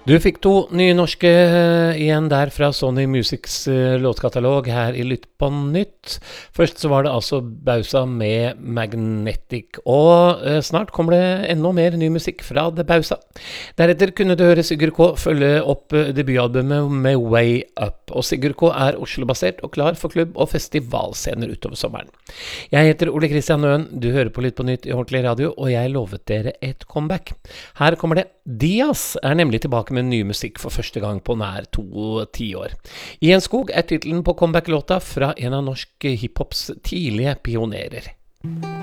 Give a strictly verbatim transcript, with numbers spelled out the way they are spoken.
Du fikk to nye norske igjen der fra Sony Musics uh, låtkatalog her i Lytt på nytt. Først så var det altså Bausa med Magnetic, og uh, snart kommer det enda mer ny musikk fra The Bausa. Deretter kunne du høre Sigurd K følge opp uh, debutalbumet med Way Up, og Sigurd K er Oslo-basert og klar for klubb- og festivalscener utover sommeren. Jeg heter Ole Kristian Nøen, du hører på Lytt på nytt i Ordentlig Radio, og jeg lovet dere et comeback. Her kommer det. Diaz er nemlig tilbake med ny musikk for første gang på nær to tiår. I en skog er titelen på comeback-låta fra en av norsk hiphops tidlige pionerer.